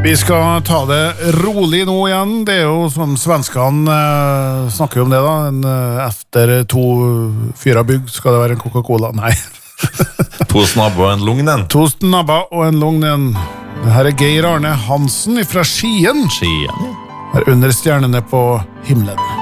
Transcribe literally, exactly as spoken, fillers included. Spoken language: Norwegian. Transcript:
Vi skal ta det rolig nå igjen. Det er jo som svenskene eh, snakker om det da. En, eh, efter to fyra bygg skal det være en Coca-Cola. Nei. To snabber og en lugnen. To snabber og en lugnen. Her er Geir Arne Hansen fra Skien. Skien, ja. Her under stjernene på himmelen.